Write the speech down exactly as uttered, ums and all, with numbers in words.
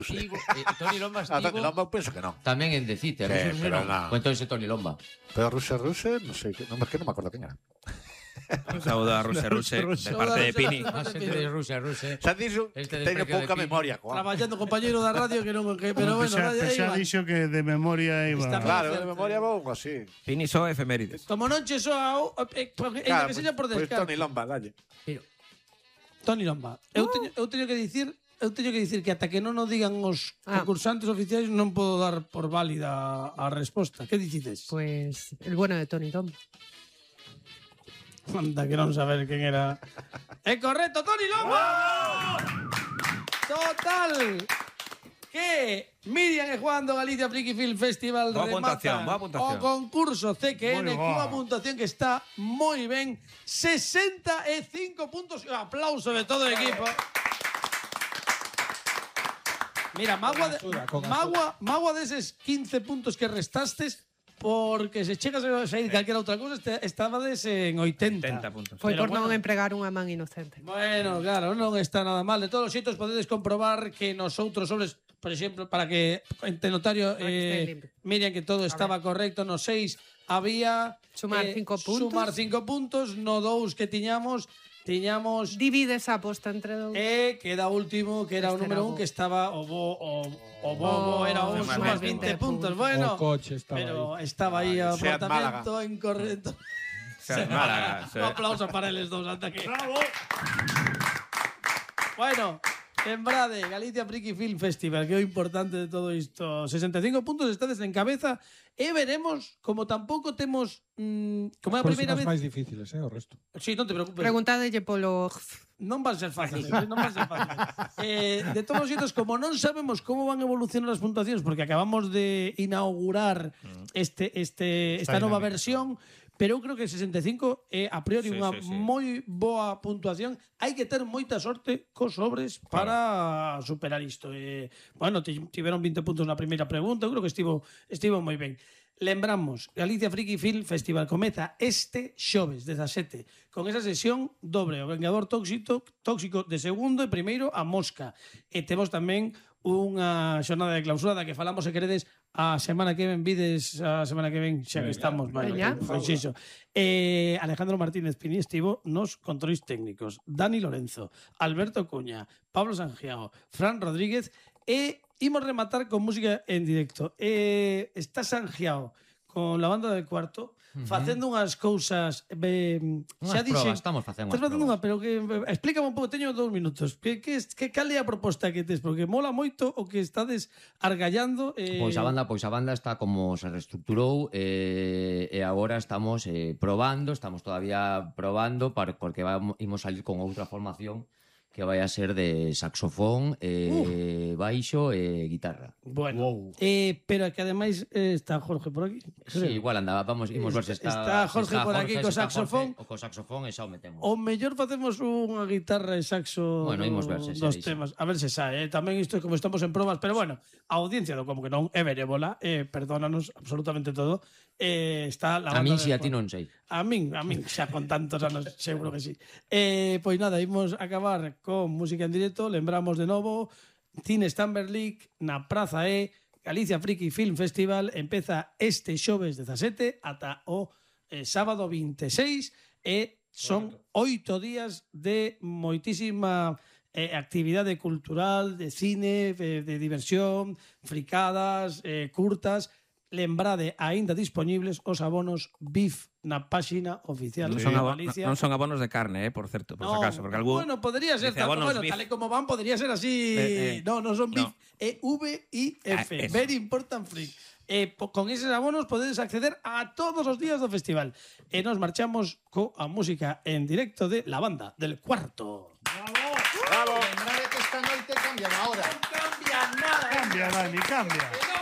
Estivo, eh, Toni Lomba Ah, Toni estivo Lomba penso que non. tamén en Decite. Sí, Ruse Ruse pero non. no. Cuento ese Toni Lomba. Pero Ruse Ruse, non sei, que- non, es que non me acordo quen era. Un saludo a Ruse Ruse, de parte de Pini. A xente de Ruse Ruse. Xa dixo, Este del teño Parque de pouca Pini. memoria, coa. Traballando compañeiro da radio que non que, pero bueno, Xa, aí xa va. dixo que de memoria iba. Está Claro, de memoria vou así. Pini só efemérides. Como non che soa, eh, eh, Claro, que seña por pois descarte. Toni Lomba, dalle. Pero, Toni Lomba. Eu teño, eu teño que dicir Eu teño que dicir que ata que non o digan os Ah. concursantes oficiais non podo dar por válida a resposta. Que dicides? Pues el bueno de Toni Lomba. Anda, que non saber quen era. É correcto, Toni Lomba! Total! Que Miriam e Juan do Galicia Friki Film Festival Boa rematan puntuación, boa puntuación. o concurso C Q N Moi cunha boa. puntuación que está moi ben, sesenta e cinco puntos. Aplauso de todo o equipo. Mira, magua, de, magua, magua deses quince puntos que restastes, porque se chegas a sair calquera outra cousa, este- estabades en oitenta. oitenta puntos. Foi Pero por non bueno. empregar unha man inocente. Bueno, claro, non está nada mal. De todos os xeitos podedes comprobar que nos outros sobres, por exemplo, para que ente notario Para que este eh, limpio. miren que todo estaba correcto, no seis había Sumar eh, cinco puntos. Sumar cinco puntos, no dous que tiñamos, tiñamos Divide esa aposta entre dous. e queda último, que era o Este número era un, bo. que estaba o bo, o, o bobo, Oh, era un sumar sumas veinte veinte puntos. puntos. Bueno, O coche estaba pero aí. estaba aí o Seat apartamento incorrecto. O sea, Málaga, sí. Un aplauso para eles dous ata que. Bravo. Bueno, lembrade, Galicia Friki Film Festival, que é o importante de todo isto. sesenta e cinco puntos, estades en cabeza e veremos, como tampouco temos mm, como é a primeira Próximas vez. máis difíciles, eh, o resto. Sí, non te preocupes. Preguntadelle polo... Non van ser fáciles, eh, non van ser fáciles. Eh, de todos os xeitos, como non sabemos como van a evolucionar as puntuacións, porque acabamos de inaugurar este, este, esta Esta nova dinámica. versión, pero eu creo que sesenta e cinco é a priori Sí, unha sí, sí. moi boa puntuación. Hai que ter moita sorte cos sobres para superar isto. Eh, bueno, ti- tiveron vinte puntos na primeira pregunta, eu creo que estivo, estivo moi ben. Lembramos, Galicia Friki Film Festival comeza este xoves dezasete con esa sesión doble, o Vengador Tóxico, tóxico de segundo e primeiro a Mosca. E temos tamén unha xornada de clausura da que falamos, se queredes, a semana que ven, vides a semana que ven, xa que estamos. Vale, Veña. pois iso. Eh, Alejandro Martínez Pini estivo nos controis técnicos, Dani Lorenzo, Alberto Cuña, Pablo Sangiao, Fran Rodríguez e imos rematar con música en directo. Eh, está Sangiao con la banda del cuarto facendo unhas cousas eh, xa Unhas dixen, probas, estamos facendo estás unhas facendo unha, probas. pero que explícame un pouco, teño dous minutos. Que que, que cal é a proposta que tes? Porque mola moito o que estades argallando. Eh, Pois a banda, pois a banda está como se reestructurou eh, e agora estamos eh, probando, estamos todavía probando para, porque vamos, imos salir con outra formación que vai a ser de saxofón, eh, baixo e guitarra. Bueno, eh, pero é que ademais eh, está Jorge por aquí. Sí, igual andaba, vamos, imos ver se está Está Jorge por aquí co se está saxofón. Jorge, o co saxofón e xa o metemos. O mellor facemos unha guitarra e saxo Bueno, imos ver se dos se temas. A ver se sae. Eh? Tamén isto é como estamos en probas, pero bueno, a audiencia do como que non é benévola, eh, perdónanos absolutamente todo. Eh, está la A banda min si de- a ti non sei. A min, a min xa con tantos anos, seguro que sí. Eh, pois nada, imos acabar con música en directo. Lembramos de novo Cine Stamberlic na Praza E, Galicia Friki Film Festival empeza este xoves dezasete ata o eh, sábado vinte e seis e son oito días de moitísima eh, actividade cultural, de cine, de, de diversión, fricadas, eh, curtas. Lembrade, aínda disponibles os abonos B I F na páxina oficial Non de son, abo- Galicia. non son abonos de carne, eh, por certo, por No, si acaso, porque algún bueno, podría ser, dice tal, abonos bueno, beef. tal e como van, podría ser así. Eh, eh, no, no son B I F, no. é V I F, Ah, eso. Very Important Free. Eh, po- con eses abonos podedes acceder a todos os días do festival. E nos marchamos coa música en directo de la banda del cuarto. Bravo. Lembrade que esta noite cambian a hora. Non cambia nada. Cambia, Dani, cambia. Que non